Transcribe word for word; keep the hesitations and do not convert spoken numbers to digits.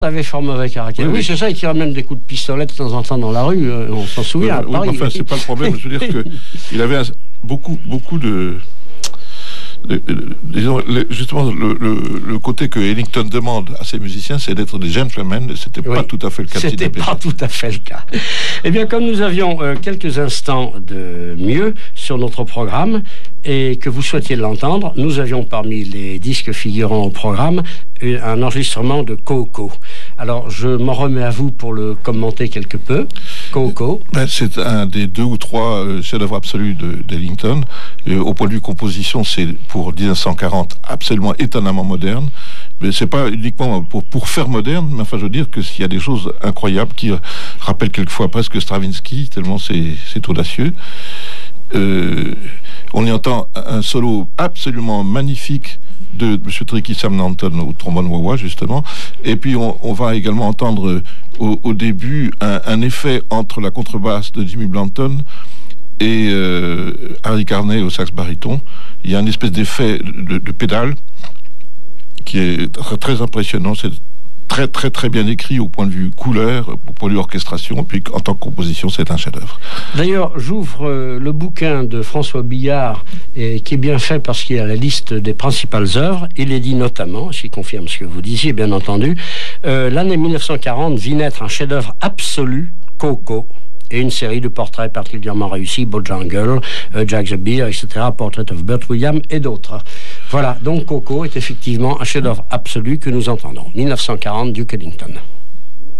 avait fort mauvais caractère. Oui, oui, c'est ça, il tirait même des coups de pistolet de temps en temps dans la rue, on s'en souvient. Oui, à Paris. Oui, enfin, c'est pas le problème. Je veux dire qu'il avait un, beaucoup, beaucoup de... de, de disons, le, justement, le, le, le côté que Ellington demande à ses musiciens, c'est d'être des gentlemen, et c'était oui, pas tout à fait le cas. C'était pas tout à fait le cas. Eh bien, comme nous avions euh, quelques instants de mieux sur notre programme, et que vous souhaitiez l'entendre, nous avions parmi les disques figurant au programme un enregistrement de Coco. Alors, je m'en remets à vous pour le commenter quelque peu. Coco. Ben, c'est un des deux ou trois euh, chefs-d'œuvre absolus d'Ellington. Euh, au point de vue composition, c'est pour mille neuf cent quarante absolument étonnamment moderne. Mais c'est pas uniquement pour, pour faire moderne, mais enfin, je veux dire que s'il y a des choses incroyables qui rappellent quelquefois presque Stravinsky, tellement c'est audacieux. Euh, on y entend un solo absolument magnifique de M. Tricky Sam Nanton au trombone wah-wah, justement. Et puis on, on va également entendre au, au début un, un effet entre la contrebasse de Jimmy Blanton et euh, Harry Carney au sax baryton. Il y a une espèce d'effet de, de pédale qui est très, très impressionnant. C'est très très très bien écrit au point de vue couleur, au point de vue orchestration, et puis en tant que composition, c'est un chef-d'œuvre. D'ailleurs, j'ouvre euh, le bouquin de François Billard, et, qui est bien fait parce qu'il y a la liste des principales œuvres. Il est dit notamment, ce qui confirme ce que vous disiez, bien entendu, euh, l'année mille neuf cent quarante vit naître un chef-d'œuvre absolu, Coco, et une série de portraits particulièrement réussis, Bojangle, euh, Jack the Bear, et cetera, Portrait of Bert Williams et d'autres. Voilà, donc Coco est effectivement un chef-d'œuvre absolu que nous entendons. mille neuf cent quarante, Duke Ellington.